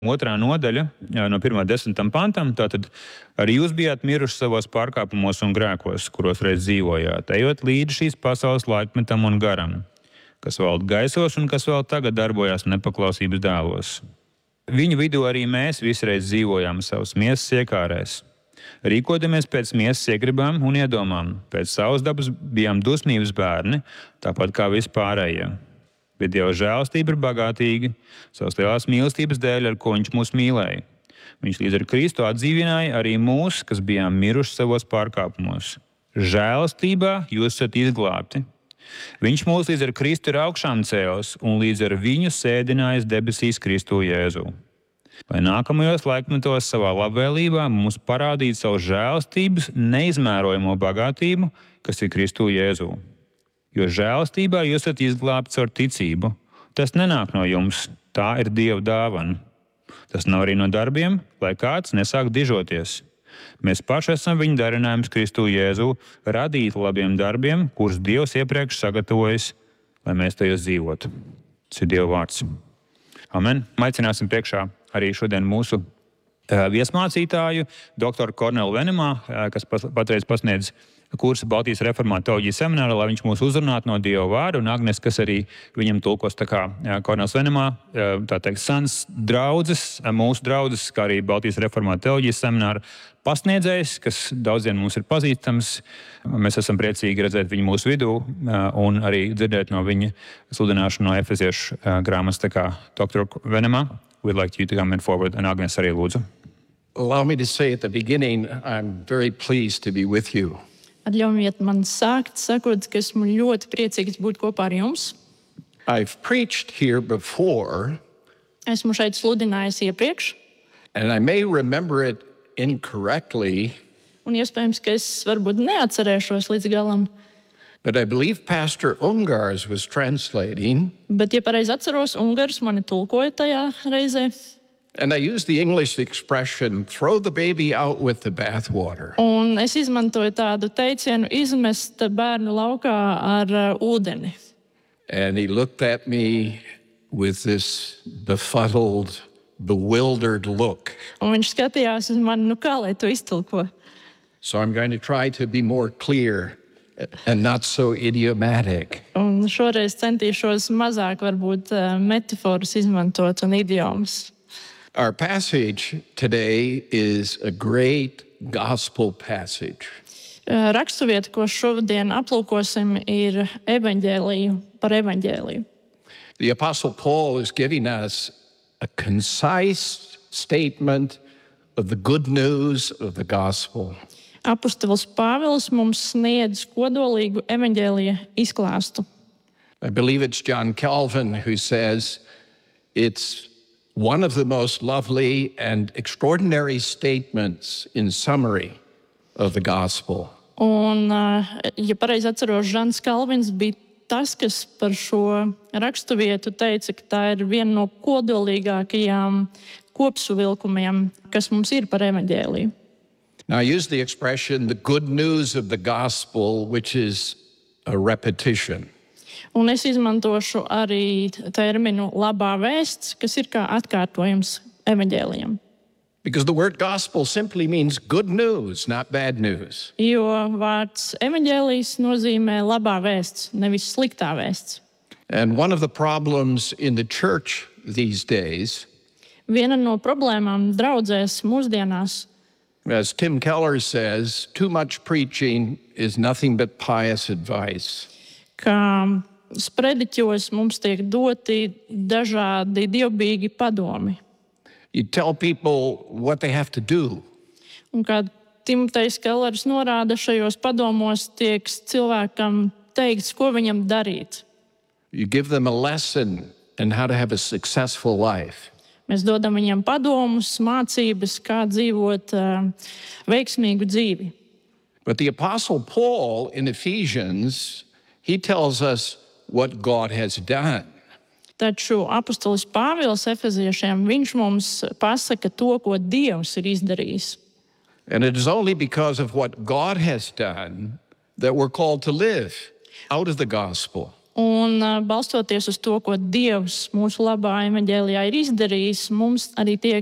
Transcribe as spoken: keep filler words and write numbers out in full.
Otrā nodaļa no pirmā desmitam pantam, tātad arī jūs bijāt miruši savos pārkāpumos un grēkos, kuros reiz dzīvojāt, ejot līdzi šīs pasaules laikmetam un garam, kas valda gaisos un kas vēl tagad darbojās nepaklausības dēlos. Viņu vidū arī mēs visreiz dzīvojām savas miesas iekārēs. Rīkodamies pēc miesas iegribām un iedomām, pēc savas dabas bijām dusmības bērni, tāpat kā vispārējie. Bet Dieva žēlastība ir bagātīga, savas lielās mīlestības dēļ, ar ko viņš mūs mīlēja. Viņš līdz ar Kristu atdzīvināja arī mūs, kas bijām miruši savos pārkāpumos. Žēlastībā jūs esat izglābti. Viņš mūs līdz ar Kristu ir augšām cēlis un līdz ar viņu sēdinājis debesīs Kristu Jēzu. Lai nākamajos laikmetos savā labvēlībā mums parādītu savu žēlastības neizmērojamo bagātību, kas ir Kristu Jēzu. Jo žēlastībā jūs esat izglābti caur ticību. Tas nenāk no jums, tā ir Dieva dāvana. Tas nav arī no darbiem, lai kāds nesāk dižoties. Mēs paši esam viņa darinājums Kristu Jēzu, radīti labiem darbiem, kurus Dievs iepriekš sagatavojis, lai mēs tajos dzīvotu. Tas ir Dieva vārds. Amen. Aicināsim priekšā arī šodien mūsu uh, viesmācītāju, doktoru Kornelu Venemā, uh, kas pas, patreiz pasniedz kursu Baltijas reformātu teoloģijas seminārā, lai viņš mūs uzrunātu no Dieva vārda, un Agnes, kas arī viņam tulkos tā kā Kornels Venemā, tā teikt, sans draudzes, mūsu draudzes, kā arī Baltijas reformātu teoloģijas semināra pasniedzējs, kas daudziem mums ir pazīstams. Mēs esam priecīgi redzēt viņu mūsu vidū un arī dzirdēt no viņa sludināšanu no Efeziešu grāmatas. Tā kā doktor Venemā, we'd like you to come in forward, un Agnes arī lūdzu. Allow me to say at the beginning, I'm very pleased to be with you. Atļaujiet man sākt, sakot, ka esmu ļoti priecīgs būt kopā ar jums. I've preached here before, Esmu šeit sludinājis iepriekš, and I may remember it incorrectly, un iespējams, ka es varbūt neatcerēšos līdz galam, but I believe Pastor Ungars was translating, bet, ja pareizi atceros, Ungars mani tulkoja tajā reizē, and I used the English expression, throw the baby out with the bathwater. un es izmantoju tādu teicienu izmest bērnu laukā ar uh, ūdeni. And he looked at me with this befuddled, bewildered look. Un viņš skatījās uz mani, nu kā lai to iztulko. So I'm going to try to be more clear and not so idiomatic. Un šoreiz centīšos mazāk varbūt uh, metaforas izmantot un idiomas. Our passage today is a great gospel passage. Uh, Raksturvieta, ko šodien aplūkosim, ir evaņģēliju par evaņģēliju. The Apostle Paul is giving us a concise statement of the good news of the gospel. Apostols Pāvils mums sniedz kodolīgu evaņģēlija izklāstu. I believe it's John Calvin who says it's one of the most lovely and extraordinary statements in summary of the gospel. Un, uh, ja pareizi atceros, Žans Kalvins bija tas, kas par šo raksturvietu teica, ka tā ir viena no kodolīgākajām kopsavilkumiem, kas mums ir par evaņģēliju. Now, I use the expression the good news of the gospel, which is a repetition. Un es izmantošu arī terminu labā vēsts, kas ir kā atkārtojums evaņģēlijam. Because the word gospel simply means good news, not bad news. Jo vārds evaņģēlijs nozīmē labā vēsts, nevis sliktā vēsts. And one of the problems in the church these days, Viena no problēmām draudzēs mūsdienās, as Tim Keller says, too much preaching is nothing but pious advice. ka sprediķos mums tiek doti dažādi dievbijīgi padomi. You tell people what they have to do. Un kā Timotejs Kellers norāda, šajos padomos tiek cilvēkam teikts, ko viņam darīt. You give them a lesson in how to have a successful life. Mēs dodam viņam padomus, mācības, kā dzīvot uh, veiksmīgu dzīvi. But the Apostle Paul in Ephesians, he tells us what God has done. Taču apostolis Pāvils Efeziešiem, viņš mums pasaka to, ko Dievs ir izdarījis. And it is only because of what God has done that we're called to live out of the gospel. Un balstoties uz to, ko Dievs mūsu labā evaņģēlijā ir izdarījis, mums arī tiek